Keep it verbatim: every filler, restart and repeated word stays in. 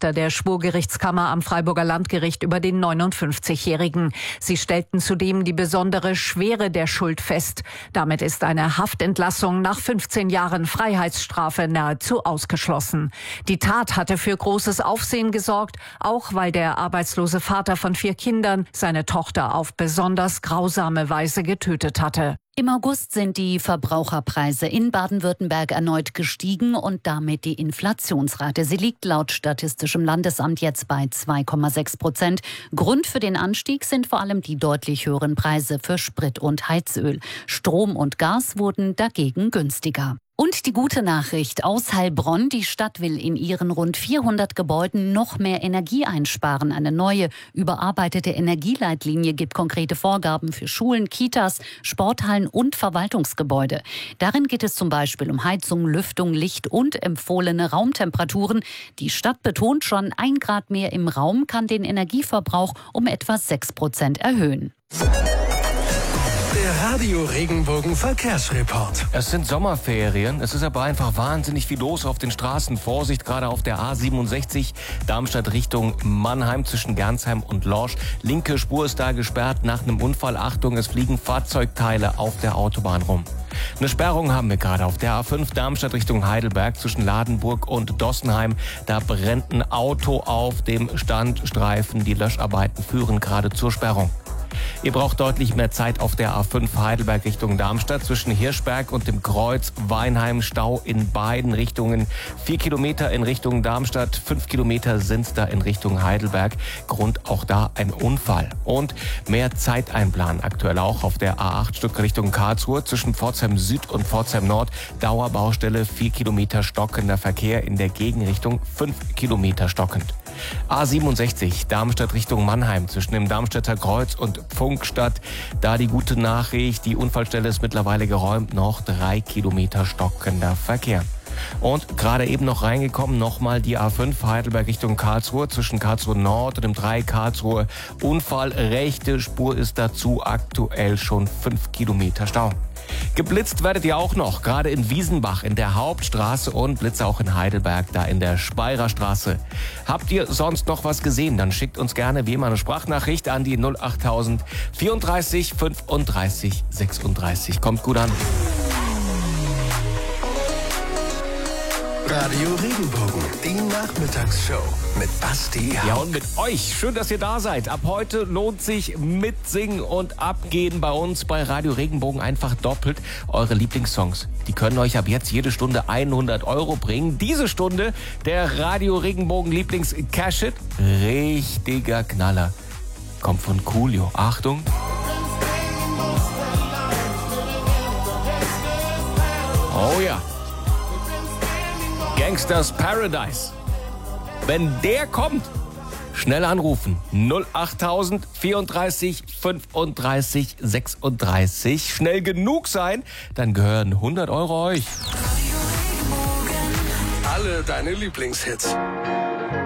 Richter der Schwurgerichtskammer am Freiburger Landgericht über den neunundfünfzigjährigen. Sie stellten zudem die besondere Schwere der Schuld fest. Damit ist eine Haftentlassung nach fünfzehn Jahren Freiheitsstrafe nahezu ausgeschlossen. Die Tat hatte für großes Aufsehen gesorgt, auch weil der arbeitslose Vater von vier Kindern seine Tochter auf besonders grausame Weise getötet hatte. Im August sind die Verbraucherpreise in Baden-Württemberg erneut gestiegen und damit die Inflationsrate. Sie liegt laut Statistischem Landesamt jetzt bei zwei Komma sechs Prozent. Grund für den Anstieg sind vor allem die deutlich höheren Preise für Sprit und Heizöl. Strom und Gas wurden dagegen günstiger. Und die gute Nachricht aus Heilbronn. Die Stadt will in ihren rund vierhundert Gebäuden noch mehr Energie einsparen. Eine neue, überarbeitete Energieleitlinie gibt konkrete Vorgaben für Schulen, Kitas, Sporthallen und Verwaltungsgebäude. Darin geht es zum Beispiel um Heizung, Lüftung, Licht und empfohlene Raumtemperaturen. Die Stadt betont schon, ein Grad mehr im Raum kann den Energieverbrauch um etwa sechs Prozent erhöhen. Der Radio Regenbogen Verkehrsreport. Es sind Sommerferien, es ist aber einfach wahnsinnig viel los auf den Straßen. Vorsicht, gerade auf der A siebenundsechzig, Darmstadt Richtung Mannheim zwischen Gernsheim und Lorsch. Linke Spur ist da gesperrt nach einem Unfall. Achtung, es fliegen Fahrzeugteile auf der Autobahn rum. Eine Sperrung haben wir gerade auf der A fünf Darmstadt Richtung Heidelberg zwischen Ladenburg und Dossenheim. Da brennt ein Auto auf dem Standstreifen. Die Löscharbeiten führen gerade zur Sperrung. Ihr braucht deutlich mehr Zeit auf der A fünf Heidelberg Richtung Darmstadt zwischen Hirschberg und dem Kreuz Weinheim. Stau in beiden Richtungen. Vier Kilometer in Richtung Darmstadt, fünf Kilometer sind's da in Richtung Heidelberg. Grund auch da ein Unfall. Und mehr Zeit einplanen aktuell auch auf der A acht Stück Richtung Karlsruhe zwischen Pforzheim Süd und Pforzheim Nord. Dauerbaustelle, vier Kilometer stockender Verkehr in der Gegenrichtung, fünf Kilometer stockend. A siebenundsechzig, Darmstadt Richtung Mannheim zwischen dem Darmstädter Kreuz und Pfungstadt. Da die gute Nachricht, die Unfallstelle ist mittlerweile geräumt, noch drei Kilometer stockender Verkehr. Und gerade eben noch reingekommen, nochmal die A fünf Heidelberg Richtung Karlsruhe zwischen Karlsruhe Nord und dem drei Karlsruhe. Unfall, rechte Spur ist dazu aktuell schon fünf Kilometer Stau. Geblitzt werdet ihr auch noch, gerade in Wiesenbach in der Hauptstraße und Blitze auch in Heidelberg, da in der Speyerer Straße. Habt ihr sonst noch was gesehen? Dann schickt uns gerne wie immer eine Sprachnachricht an die null achttausend vierunddreißig fünfunddreißig sechsunddreißig. Kommt gut an. Radio Regenbogen, die Nachmittagsshow mit Basti. Ja, und mit euch. Schön, dass ihr da seid. Ab heute lohnt sich mitsingen und abgehen bei uns bei Radio Regenbogen einfach doppelt. Eure Lieblingssongs, die können euch ab jetzt jede Stunde hundert Euro bringen. Diese Stunde der Radio Regenbogen Lieblings-Cash-It. Richtiger Knaller. Kommt von Coolio. Achtung. Oh ja. Gangsters Paradise. Wenn der kommt, schnell anrufen. null achttausend vierunddreißig fünfunddreißig sechsunddreißig. Schnell genug sein, dann gehören hundert Euro euch. Alle deine Lieblingshits.